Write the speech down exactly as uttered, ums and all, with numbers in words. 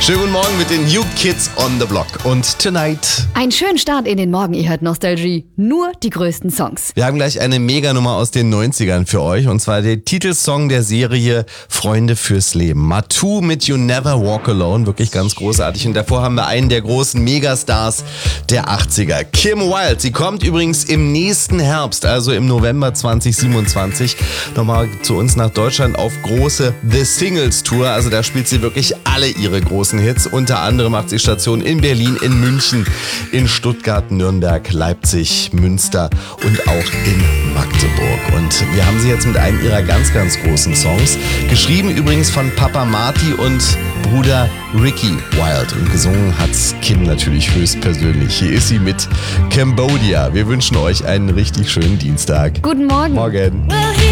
Schönen guten Morgen mit den New Kids on the Block. Und Tonight. Ein schönen Start in den Morgen, ihr hört Nostalgie. Nur die größten Songs. Wir haben gleich eine Meganummer aus den neunzigern für euch. Und zwar der Titelsong der Serie Freunde fürs Leben. Matu mit You Never Walk Alone. Wirklich ganz großartig. Und davor haben wir einen der großen Megastars der achtziger. Kim Wilde. Sie kommt übrigens im nächsten Herbst, also im November zwanzig siebenundzwanzig, nochmal zu uns nach Deutschland auf große The Singles Tour. Also da spielt sie wirklich alle ihre großen Hits. Unter anderem macht sie Station in Berlin, in München, in Stuttgart, Nürnberg, Leipzig, Münster und auch in Magdeburg. Und wir haben sie jetzt mit einem ihrer ganz, ganz großen Songs. Geschrieben übrigens von Papa Marty und Bruder Ricky Wilde. Und gesungen hat's Kim natürlich höchstpersönlich. Hier ist sie mit Cambodia. Wir wünschen euch einen richtig schönen Dienstag. Guten Morgen. Morgen.